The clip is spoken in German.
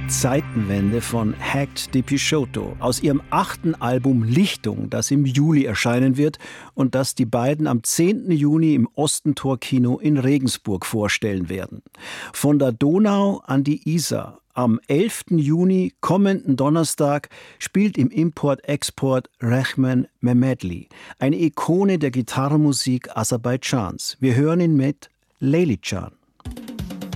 Zeitenwende von Hacked di Picciotto aus ihrem 8. Album Lichtung, das im Juli erscheinen wird und das die beiden am 10. Juni im Ostentor-Kino in Regensburg vorstellen werden. Von der Donau an die Isar. Am 11. Juni, kommenden Donnerstag, spielt im Import-Export Rehmen Mehmedli, eine Ikone der Gitarrenmusik Aserbaidschans. Wir hören ihn mit Leylican.